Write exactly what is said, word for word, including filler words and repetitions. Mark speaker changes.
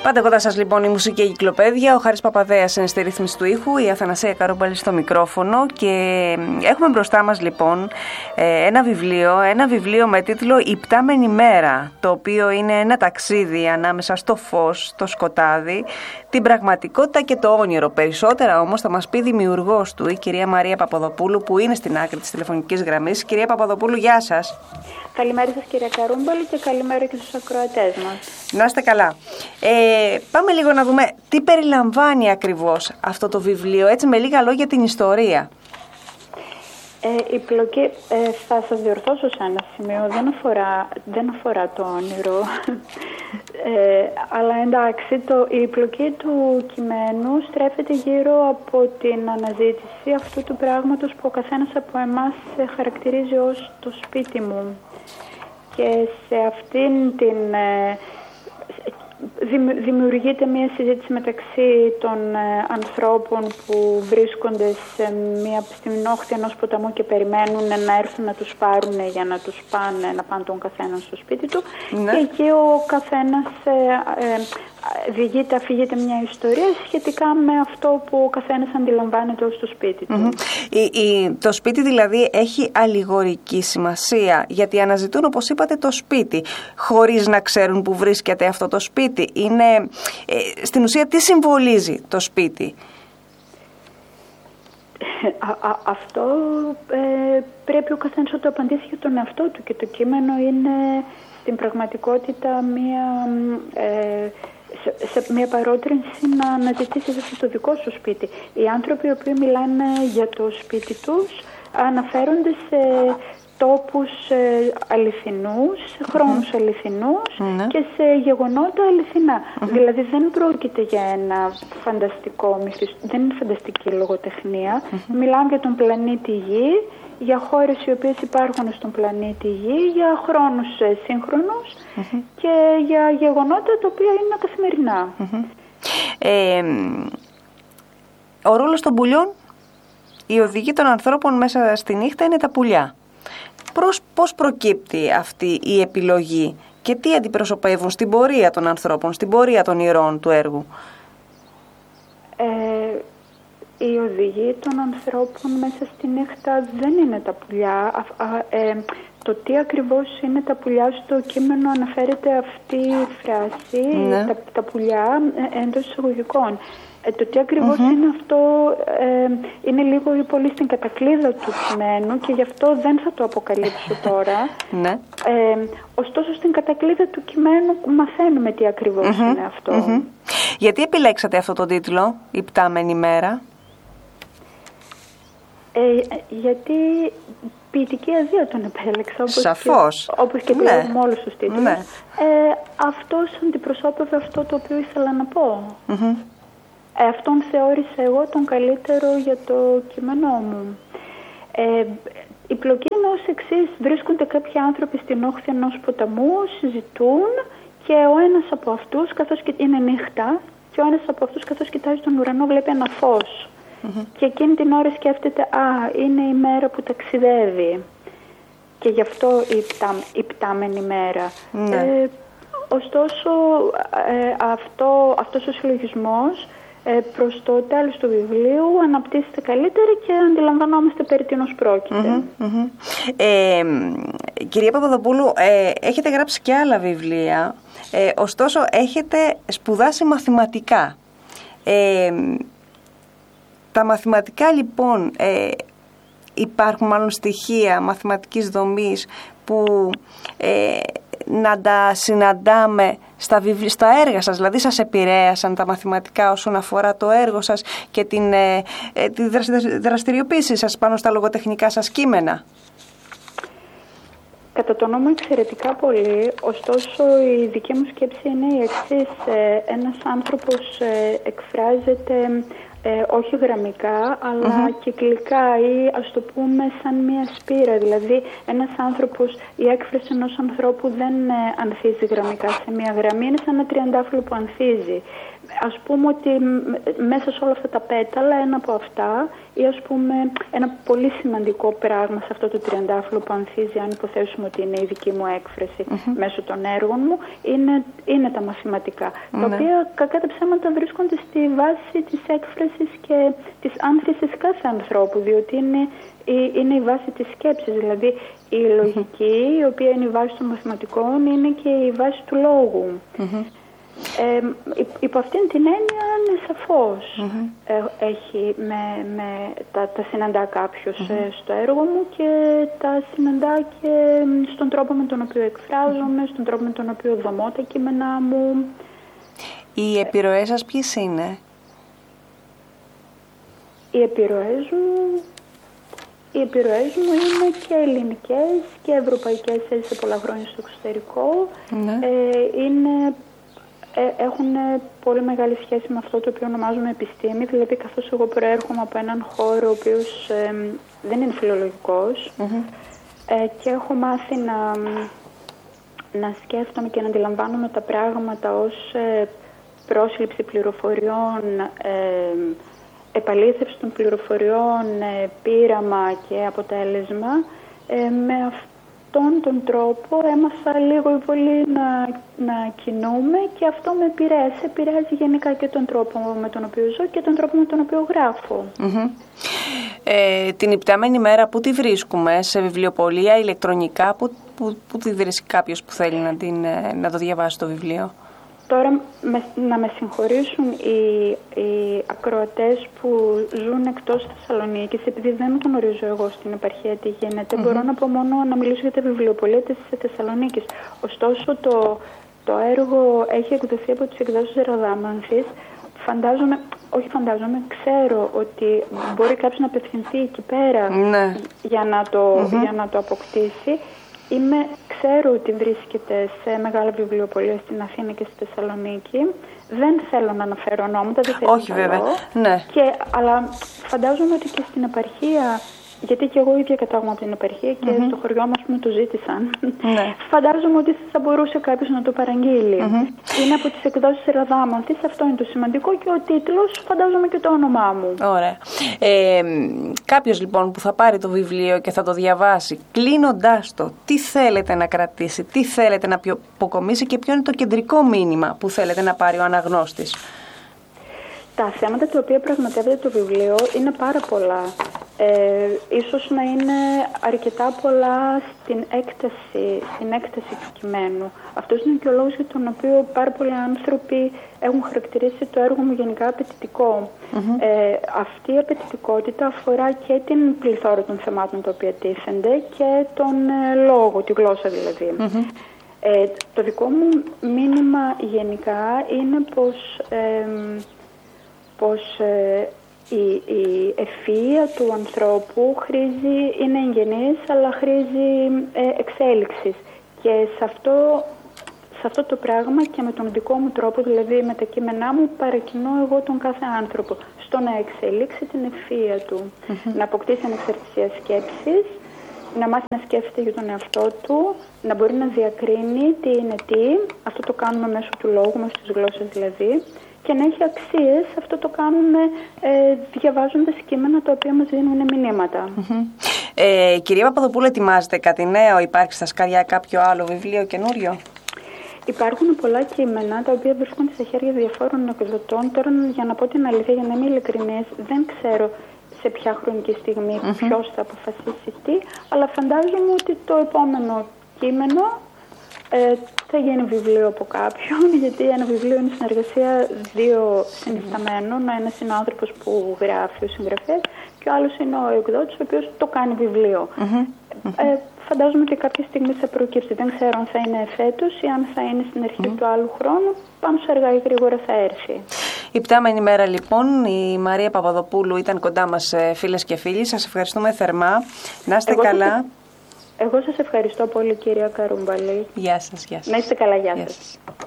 Speaker 1: Πάντα κοντά σας λοιπόν η μουσική εγκυκλοπαίδεια, ο Χάρης Παπαδέας είναι στη ρύθμιση του ήχου, η Αθανασία Καρόμπαλη στο μικρόφωνο και έχουμε μπροστά μας λοιπόν ένα βιβλίο, ένα βιβλίο με τίτλο «Η πτάμενη μέρα», το οποίο είναι ένα ταξίδι ανάμεσα στο φως, το σκοτάδι, την πραγματικότητα και το όνειρο. Περισσότερα όμως θα μας πει δημιουργός του, η κυρία Μαρία Παπαδοπούλου, που είναι στην άκρη της τηλεφωνικής γραμμής. Κυρία Παπαδοπούλου, γεια σας.
Speaker 2: Καλημέρα σας κυρία Καρούμπαλη και καλημέρα και στους ακροατές μας.
Speaker 1: Να είστε καλά. Ε, πάμε λίγο να δούμε τι περιλαμβάνει ακριβώς αυτό το βιβλίο, έτσι με λίγα λόγια την ιστορία.
Speaker 2: Ε, η πλοκή, ε, θα σας διορθώσω σε ένα σημείο, δεν αφορά, δεν αφορά το όνειρο, ε, αλλά εντάξει, το, η πλοκή του κειμένου στρέφεται γύρω από την αναζήτηση αυτού του πράγματος που ο καθένας από εμάς χαρακτηρίζει ως το σπίτι μου. Και σε αυτήν την... Ε, δημιουργείται μια συζήτηση μεταξύ των ε, ανθρώπων που βρίσκονται σε μια, στην όχθη ενός ποταμού και περιμένουν να έρθουν να τους πάρουν για να τους πάνε, να πάνε τον καθένα στο σπίτι του. Ναι. Και εκεί ο καθένας ε, ε, διηγείται, αφηγείται μια ιστορία σχετικά με αυτό που ο καθένας αντιλαμβάνεται ως το σπίτι του.
Speaker 1: Mm-hmm. Η, η, το σπίτι δηλαδή έχει αλληγορική σημασία, γιατί αναζητούν, όπως είπατε, το σπίτι χωρίς να ξέρουν που βρίσκεται αυτό το σπίτι. Είναι, ε, στην ουσία τι συμβολίζει το σπίτι?
Speaker 2: Α, α, αυτό ε, πρέπει ο καθένας να το απαντήσει για τον εαυτό του, και το κείμενο είναι στην πραγματικότητα μία... Ε, Σε, σε μια παρότρινση να αναζητήσεις αυτό το δικό σου σπίτι. Οι άνθρωποι οι οποίοι μιλάνε για το σπίτι τους αναφέρονται σε τόπους ε, αληθινούς, σε χρόνους mm-hmm. αληθινούς mm-hmm. και σε γεγονότα αληθινά. Mm-hmm. Δηλαδή δεν πρόκειται για ένα φανταστικό μυθιστό, δεν είναι φανταστική λογοτεχνία. Mm-hmm. Μιλάμε για τον πλανήτη Γη, για χώρες οι οποίες υπάρχουν στον πλανήτη Γη, για χρόνους σύγχρονους mm-hmm. και για γεγονότα τα οποία είναι καθημερινά.
Speaker 1: Mm-hmm. Ε, ο ρόλος των πουλιών, η οδηγή των ανθρώπων μέσα στη νύχτα είναι τα πουλιά. Προς, πώς προκύπτει αυτή η επιλογή και τι αντιπροσωπεύουν στην πορεία των ανθρώπων, στην πορεία των ηρώων του έργου?
Speaker 2: Ε, Η οδηγή των ανθρώπων μέσα στη νύχτα δεν είναι τα πουλιά. Α, α, ε, το τι ακριβώς είναι τα πουλιά, στο κείμενο αναφέρεται αυτή η φράση, ναι. τα, τα πουλιά ε, εντός εισαγωγικών. Ε, το τι ακριβώς mm-hmm. είναι αυτό ε, είναι λίγο ή πολύ στην κατακλείδα του κειμένου και γι' αυτό δεν θα το αποκαλύψω τώρα.
Speaker 1: Ναι.
Speaker 2: Ε, ωστόσο στην κατακλείδα του κειμένου μαθαίνουμε τι ακριβώς mm-hmm. είναι αυτό.
Speaker 1: Mm-hmm. Γιατί επιλέξατε αυτό το τίτλο, «Η πτάμενη μέρα»?
Speaker 2: Ε, γιατί ποιητική αδεία τον επέλεξα, όπως
Speaker 1: Σαφώς.
Speaker 2: και, όπως και
Speaker 1: ναι.
Speaker 2: με όλους τους τίτλους.
Speaker 1: Ναι.
Speaker 2: Ε, αυτός αντιπροσώπευε αυτό το οποίο ήθελα να πω. Mm-hmm. Ε, αυτόν θεώρησα εγώ τον καλύτερο για το κείμενό μου. Ε, η πλοκή είναι ως εξής. Βρίσκονται κάποιοι άνθρωποι στην όχθη ενός ποταμού, συζητούν και ο ένας από αυτούς, καθώς και είναι νύχτα, και ο ένας από αυτούς καθώς κοιτάζει τον ουρανό βλέπει ένα φως. Mm-hmm. Και εκείνη την ώρα σκέφτεται, α, είναι η μέρα που ταξιδεύει. Και γι' αυτό η, πτά, η πτάμενη μέρα. Mm-hmm. Ε, ωστόσο, ε, αυτό, αυτός ο συλλογισμός ε, προς το τέλος του βιβλίου αναπτύσσεται καλύτερα και αντιλαμβανόμαστε περί τίνος πρόκειται.
Speaker 1: Mm-hmm. Mm-hmm. Ε, κυρία Παπαδοπούλου, ε, έχετε γράψει και άλλα βιβλία, ε, ωστόσο έχετε σπουδάσει μαθηματικά. Ε, Τα μαθηματικά λοιπόν, ε, υπάρχουν μάλλον στοιχεία μαθηματικής δομής που ε, να τα συναντάμε στα, βιβλία, στα έργα σας, δηλαδή σας επηρέασαν τα μαθηματικά όσον αφορά το έργο σας και την, ε, ε, τη δραστηριοποίηση σας πάνω στα λογοτεχνικά σας κείμενα?
Speaker 2: Κατά το νόμο εξαιρετικά πολύ, ωστόσο η δική μου σκέψη είναι η εξής. Ε, ένας άνθρωπος ε, εκφράζεται Ε, όχι γραμμικά, αλλά mm-hmm. κυκλικά ή ας το πούμε σαν μία σπήρα. Δηλαδή ένας άνθρωπος, η έκφραση ενός ανθρώπου δεν ε, ανθίζει γραμμικά σε μία γραμμή, είναι σαν ένα τριαντάφυλλο που ανθίζει. Ας πούμε ότι μέσα σε όλα αυτά τα πέταλα, ένα από αυτά, ή ας πούμε ένα πολύ σημαντικό πράγμα σε αυτό το τριαντάφυλλο που ανθίζει, αν υποθέσουμε ότι είναι η δική μου έκφραση mm-hmm. μέσω των έργων μου, είναι, είναι τα μαθηματικά, mm-hmm. τα οποία κακά τα ψέματα βρίσκονται στη βάση της έκφρασης και της άνθησης κάθε ανθρώπου, διότι είναι η, είναι η βάση της σκέψης, δηλαδή η λογική, mm-hmm. η οποία είναι η βάση των μαθηματικών, είναι και η βάση του λόγου. Mm-hmm. Ε, υπό αυτήν την έννοια είναι σαφώς mm-hmm. ε, έχει με, με, τα, τα συναντά κάποιος mm-hmm. ε, στο έργο μου και τα συναντά και στον τρόπο με τον οποίο εκφράζομαι, mm-hmm. στον τρόπο με τον οποίο δομώ τα κείμενά μου.
Speaker 1: Οι επιρροές σας ποιες είναι?
Speaker 2: Οι επιρροές μου Οι επιρροές μου είναι και ελληνικές και ευρωπαϊκές, έζησα πολλά χρόνια στο εξωτερικό. Mm-hmm. ε, είναι έχουν πολύ μεγάλη σχέση με αυτό το οποίο ονομάζουμε επιστήμη, δηλαδή καθώς εγώ προέρχομαι από έναν χώρο ο οποίος ε, δεν είναι φιλολογικός mm-hmm. ε, και έχω μάθει να, να σκέφτομαι και να αντιλαμβάνομαι τα πράγματα ως ε, πρόσληψη πληροφοριών, ε, επαλήθευση των πληροφοριών, ε, πείραμα και αποτέλεσμα. Ε, με αυτό αυτόν τον τρόπο έμαθα λίγο ή πολύ να, να κινούμε και αυτό με επηρέασε. Επηρεάζει γενικά και τον τρόπο με τον οποίο ζω και τον τρόπο με τον οποίο γράφω. Mm-hmm.
Speaker 1: Ε, την υπτάμενη μέρα που τη βρίσκουμε, σε βιβλιοπωλεία, ηλεκτρονικά, που, που, που τη βρίσκει κάποιος που θέλει να, την, να το διαβάσει το βιβλίο?
Speaker 2: Τώρα με, να με συγχωρήσουν οι, οι ακροατές που ζουν εκτός Θεσσαλονίκης, επειδή δεν γνωρίζω εγώ στην επαρχία τι γίνεται, mm-hmm. μπορώ να πω μόνο να μιλήσω για τα βιβλιοπωλεία της Θεσσαλονίκης. Ωστόσο το, το έργο έχει εκδοθεί από τις εκδόσεις Ραδάμανθης. Φαντάζομαι, όχι φαντάζομαι, ξέρω ότι μπορεί κάποιος να απευθυνθεί εκεί πέρα mm-hmm. για, να το, mm-hmm. για να το αποκτήσει. Είμαι, ξέρω ότι βρίσκεται σε μεγάλα βιβλιοπωλεία στην Αθήνα και στη Θεσσαλονίκη. Δεν θέλω να αναφέρω ονόματα, δεν θέλω.
Speaker 1: Όχι βέβαια, ναι.
Speaker 2: Και, αλλά φαντάζομαι ότι και στην επαρχία, γιατί και εγώ ίδια κατάγομαι από την επαρχία και mm-hmm. στο χωριό μας μου το ζήτησαν. Ναι. Φαντάζομαι ότι θα μπορούσε κάποιος να το παραγγείλει. Mm-hmm. Είναι από τις εκδόσεις Ραδάμανθης, αυτό είναι το σημαντικό, και ο τίτλος, φαντάζομαι και το όνομά μου.
Speaker 1: Ωραία. Ε, κάποιος λοιπόν που θα πάρει το βιβλίο και θα το διαβάσει, κλείνοντάς το, τι θέλετε να κρατήσει, τι θέλετε να αποκομίσει και ποιο είναι το κεντρικό μήνυμα που θέλετε να πάρει ο αναγνώστης?
Speaker 2: Τα θέματα τα οποία πραγματεύεται το βιβλίο είναι πάρα πολλά. Ε, ίσως να είναι αρκετά πολλά στην έκταση, στην έκταση του κειμένου. Αυτός είναι και ο λόγος για τον οποίο πάρα πολλοί άνθρωποι έχουν χαρακτηρίσει το έργο μου γενικά απαιτητικό. Mm-hmm. Ε, αυτή η απαιτητικότητα αφορά και την πληθώρα των θεμάτων τα οποία τίθενται και τον ε, λόγο, τη γλώσσα δηλαδή. Mm-hmm. Ε, το δικό μου μήνυμα γενικά είναι πως... Ε, πως ε, η, η ευφυΐα του ανθρώπου χρήζει, είναι εγγενής, αλλά χρήζει ε, εξέλιξης. Και σε αυτό, σε αυτό το πράγμα και με τον δικό μου τρόπο, δηλαδή με τα κείμενά μου, παρακινώ εγώ τον κάθε άνθρωπο στο να εξελίξει την ευφυΐα του, mm-hmm. να αποκτήσει ανεξαρτησία σκέψης, να μάθει να σκέφτεται για τον εαυτό του, να μπορεί να διακρίνει τι είναι τι, αυτό το κάνουμε μέσω του λόγου, μέσω της γλώσσας δηλαδή, και να έχει αξίες, αυτό το κάνουμε ε, διαβάζοντας κείμενα τα οποία μας δίνουν μηνύματα.
Speaker 1: Mm-hmm. Ε, κυρία Παπαδοπούλου, ετοιμάζετε κάτι νέο, υπάρχει στα σκαριά κάποιο άλλο βιβλίο καινούριο?
Speaker 2: Υπάρχουν πολλά κείμενα τα οποία βρίσκονται στα χέρια διαφόρων εκδοτών. Τώρα, για να πω την αλήθεια, για να είμαι ειλικρινής, δεν ξέρω σε ποια χρονική στιγμή mm-hmm. ποιος θα αποφασίσει τι, αλλά φαντάζομαι ότι το επόμενο κείμενο Ε, θα γίνει βιβλίο από κάποιον, γιατί ένα βιβλίο είναι συνεργασία δύο συνισταμένων. Ένα είναι ο άνθρωπος που γράφει, ο συγγραφέας, και ο άλλος είναι ο εκδότης, ο οποίος το κάνει βιβλίο. Mm-hmm. Ε, φαντάζομαι ότι κάποια στιγμή θα προκύψει. Δεν ξέρω αν θα είναι φέτος ή αν θα είναι στην αρχή mm-hmm. του άλλου χρόνου. Πάνω σε αργά ή γρήγορα θα έρθει.
Speaker 1: Η πτάμενη μέρα λοιπόν, η Μαρία Παπαδοπούλου ήταν κοντά μας, φίλες και φίλοι. Σας ευχαριστούμε θερμά. Να είστε Εγώ καλά. Θα...
Speaker 2: Εγώ σας ευχαριστώ πολύ, κυρία Καρούμπαλη.
Speaker 1: Γεια σας, γεια σας.
Speaker 2: Να είστε καλά, γεια, γεια σας. σας.